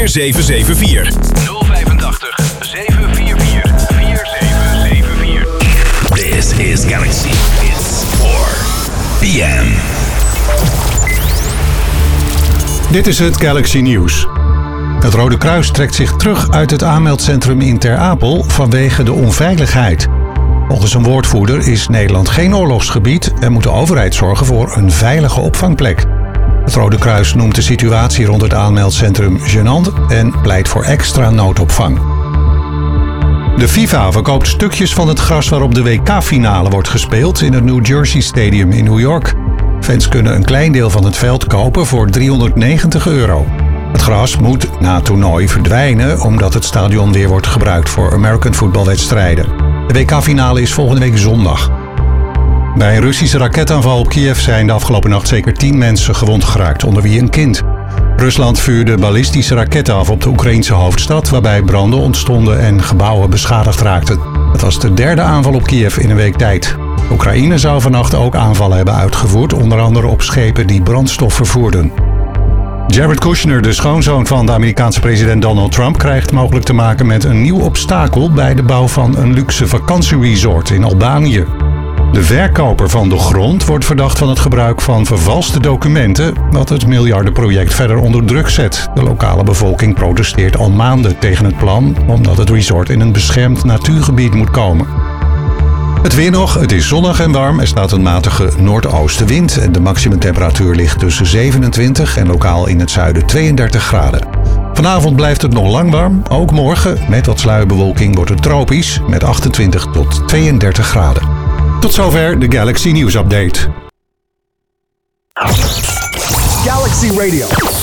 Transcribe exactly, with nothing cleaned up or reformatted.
vier zeven zeven vier. nul vijf acht zeven vier vier vier zeven zeven vier. This is Galaxy. It's four p m. Dit is het Galaxy Nieuws. Het Rode Kruis trekt zich terug uit het aanmeldcentrum in Ter Apel vanwege de onveiligheid. Volgens een woordvoerder is Nederland geen oorlogsgebied en moet de overheid zorgen voor een veilige opvangplek. Het Rode Kruis noemt de situatie rond het aanmeldcentrum gênant en pleit voor extra noodopvang. De FIFA verkoopt stukjes van het gras waarop de W K-finale wordt gespeeld in het New Jersey Stadium in New York. Fans kunnen een klein deel van het veld kopen voor driehonderdnegentig euro. Het gras moet na het toernooi verdwijnen omdat het stadion weer wordt gebruikt voor American voetbalwedstrijden. De W K-finale is volgende week zondag. Bij een Russische raketaanval op Kiev zijn de afgelopen nacht zeker tien mensen gewond geraakt, onder wie een kind. Rusland vuurde ballistische raketten af op de Oekraïnse hoofdstad, waarbij branden ontstonden en gebouwen beschadigd raakten. Het was de derde aanval op Kiev in een week tijd. Oekraïne zou vannacht ook aanvallen hebben uitgevoerd, onder andere op schepen die brandstof vervoerden. Jared Kushner, de schoonzoon van de Amerikaanse president Donald Trump, krijgt mogelijk te maken met een nieuw obstakel bij de bouw van een luxe vakantieresort in Albanië. De verkoper van de grond wordt verdacht van het gebruik van vervalste documenten, wat het miljardenproject verder onder druk zet. De lokale bevolking protesteert al maanden tegen het plan, omdat het resort in een beschermd natuurgebied moet komen. Het weer nog, het is zonnig en warm, er staat een matige noordoostenwind en de maximumtemperatuur ligt tussen zevenentwintig en lokaal in het zuiden tweeëndertig graden. Vanavond blijft het nog lang warm, ook morgen met wat sluierbewolking wordt het tropisch met achtentwintig tot tweeëndertig graden. Tot zover de Galaxy Nieuws Update. Galaxy Radio.